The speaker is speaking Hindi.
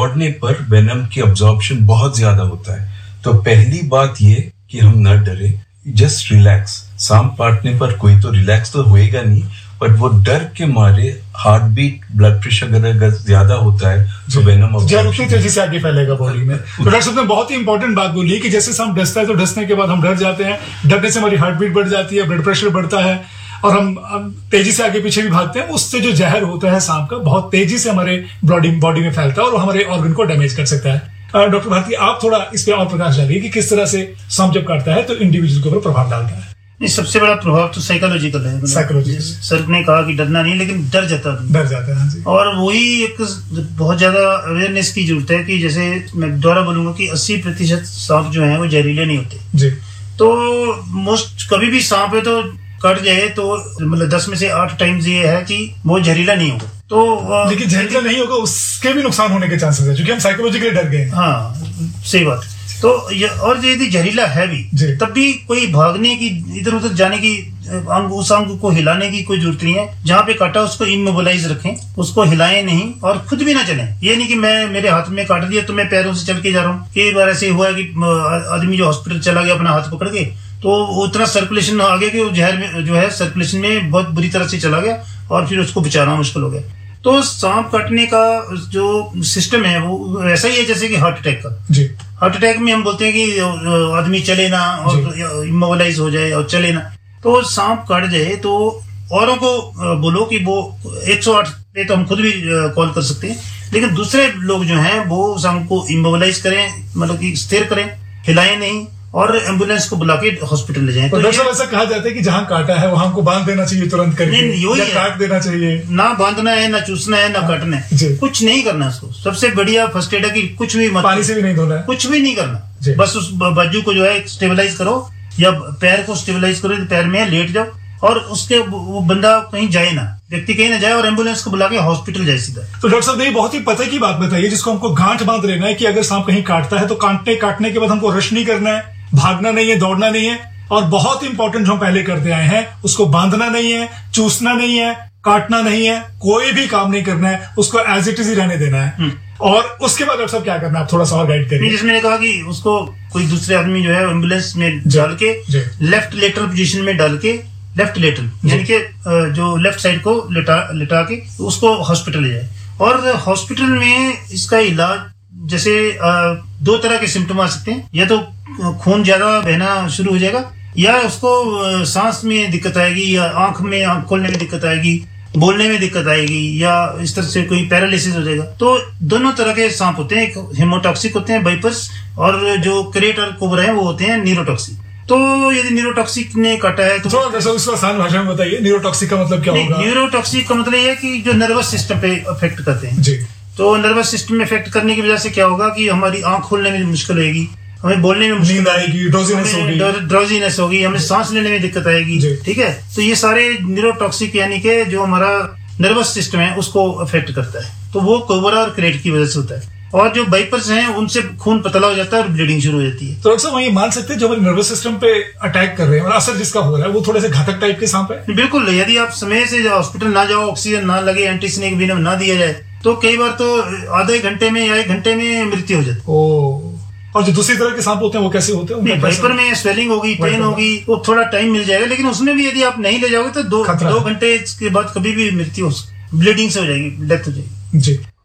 दौड़ने पर वेनम की अब्जॉर्प्शन बहुत ज्यादा होता है। तो पहली बात ये कि हम न डरे, जस्ट रिलैक्स। सांप काटने पर कोई तो रिलैक्स तो होएगा नहीं, बट वो डर के मारे हार्ट बीट, ब्लड प्रेशर अगर ज्यादा होता है तो वेनम उतनी तेजी से आगे फैलेगा बॉडी में। तो डॉक्टर साहब ने बहुत ही इंपॉर्टेंट बात बोली कि जैसे सांप डसता है तो डसने के बाद हम डर जाते हैं, डरने से हमारी हार्ट बीट बढ़ जाती है, ब्लड प्रेशर बढ़ता है और हम तेजी से आगे पीछे भी भागते हैं। उससे जो जहर होता है सांप का बहुत तेजी से हमारे बॉडी में फैलता है और हमारे ऑर्गन को डैमेज कर सकता है। डॉक्टर भारती, आप थोड़ा इस पे और प्रकाश डालिए कि किस तरह से सांप जब काटता है तो इंडिविजुअल के ऊपर प्रभाव डालता है। नहीं, सबसे बड़ा प्रभाव तो साइकोलॉजिकल है। साइकोलॉजिकल, सर ने कहा कि डरना नहीं, लेकिन डर जाता है। हाँ जी। और वही एक बहुत ज्यादा अवेयरनेस की जरूरत है कि जैसे मैं दोबारा बोलूंगा कि 80% सांप जो है वो जहरीले नहीं होते जी। तो मोस्ट कभी भी सांप है तो कट जाए तो मतलब 10 में से 8 टाइम्स ये है कि वो जहरीला नहीं होगा। तो लेकिन जहरीला नहीं होगा उसके भी नुकसान होने के चांसेस है, क्योंकि हम साइकोलॉजिकली डर गए। हाँ, सही बात। तो और यदि जहरीला है भी तब भी कोई भागने की, इधर उधर जाने की, उस अंग को हिलाने की कोई जरूरत नहीं है। जहाँ पे काटा उसको इमोबिलाइज रखें, उसको हिलाएं नहीं और खुद भी ना चलें। ये नहीं कि मेरे हाथ में काट दिया तो मैं पैरों से चल के जा रहा हूँ। कई बार ऐसे हुआ है कि आदमी जो हॉस्पिटल चला गया अपना हाथ पकड़ के, तो उतना सर्कुलेशन आगे के जहर में जो है सर्कुलेशन में बहुत बुरी तरह से चला गया और फिर उसको बचाना मुश्किल हो गया। तो सांप काटने का जो सिस्टम है वो ऐसा ही है जैसे कि हार्ट अटैक का। जी। हार्ट अटैक में हम बोलते हैं कि आदमी चले ना और इमोबिलाइज हो जाए और चले ना। तो सांप काट जाए तो औरों को बोलो कि वो 108 पे तो हम खुद भी कॉल कर सकते हैं, लेकिन दूसरे लोग जो हैं वो सांप को इमोबिलाइज करें, मतलब कि स्थिर करें, हिलाएं नहीं और एम्बुलेंस को बुला के हॉस्पिटल ले जाएं। तो डॉक्टर साहब ऐसा कहा जाता है कि जहां काटा है वहां को बांध देना चाहिए तुरंत करके, या काट देना चाहिए। ना बांधना है, ना चूसना है, ना काटना है, कुछ नहीं करना। उसको सबसे बढ़िया फर्स्ट एड है कि कुछ भी मत, पानी से भी नहीं धोना है, कुछ भी नहीं करना। बस उस बाजू को जो है स्टेबलाइज करो या पैर को स्टेबलाइज करो, पैर में लेट जाओ और उसके वो बंदा कहीं जाए ना, व्यक्ति कहीं ना जाए और एम्बुलेंस को बुला के हॉस्पिटल जाए सीधा। तो डॉक्टर साहब ने बहुत ही पते की बात बताइए जिसको हमको गांठ बांध लेना है कि अगर सांप कहीं काटता है तो काटने के बाद हमको रश नहीं करना है, भागना नहीं है, दौड़ना नहीं है, और बहुत इंपॉर्टेंट जो हम पहले करते आए हैं उसको बांधना नहीं है, चूसना नहीं है, काटना नहीं है, कोई भी काम नहीं करना है, उसको एज इट इज ही रहने देना है। और उसके बाद डॉक्टर साहब क्या करना है, आप थोड़ा सा और गाइड करिए। जिसमें मैंने कहा कि उसको कोई दूसरे आदमी जो है एम्बुलेंस में डाल के लेफ्ट लेटरल पोजीशन में डाल के, लेफ्ट लेटरल यानी कि जो लेफ्ट साइड को लिटा के उसको हॉस्पिटल ले जाए। और हॉस्पिटल में इसका इलाज जैसे 2 तरह के सिम्टम आ सकते हैं, या तो खून ज्यादा बहना शुरू हो जाएगा, या उसको सांस में दिक्कत आएगी, या आंख खोलने में दिक्कत आएगी, बोलने में दिक्कत आएगी, या इस तरह से कोई पैरालिसिस हो जाएगा। तो दोनों तरह के सांप होते हैं, एक हेमोटॉक्सिक होते हैं वाइपर्स, और जो क्रेट और कोबरा है वो होते हैं न्यूरोटॉक्सिक। तो यदि न्यूरोटॉक्सिक ने काटा है तो इसको आसान भाषा में बताइए, न्यूरोटॉक्सिक का मतलब क्या होगा? न्यूरोटॉक्सिक का मतलब ये है कि जो नर्वस सिस्टम पे अफेक्ट करते हैं जी। तो नर्वस सिस्टम में इफेक्ट करने की वजह से क्या होगा कि हमारी आंख खोलने में मुश्किल होगी, हमें बोलने में मुश्किल आएगी, ड्राउजीनेस होगी, हमें सांस लेने में दिक्कत आएगी। ठीक है, तो ये सारे न्यूरोटॉक्सिक यानी कि जो हमारा नर्वस सिस्टम है उसको अफेक्ट करता है। तो वो कोबरा और क्रेट की वजह से होता है। और जो वाइपर्स हैं उनसे खून पतला हो जाता है और ब्लीडिंग शुरू हो जाती है। तो डॉक्टर साहब ये मान सकते हैं जो हमारे नर्वस सिस्टम पे अटैक कर रहे हैं और असर जिसका हो रहा है वो थोड़े से घातक टाइप के सांप है? बिल्कुल। यदि आप समय से हॉस्पिटल ना जाओ, ऑक्सीजन ना लगे, एंटीस्नेक वेनम ना दिया जाए तो कई बार तो आधे घंटे में या 1 घंटे में मृत्यु हो जाती है। और जो दूसरी तरह के सांप होते हैं वो कैसे होते हैं? वाइपर में स्वेलिंग होगी, पेन होगी, वो थोड़ा टाइम मिल जाएगा, लेकिन उसमें भी यदि आप नहीं ले जाओगे तो 2 घंटे के बाद कभी भी मृत्यु हो, ब्लीडिंग से हो जाएगी, डेथ हो जाएगी। जी।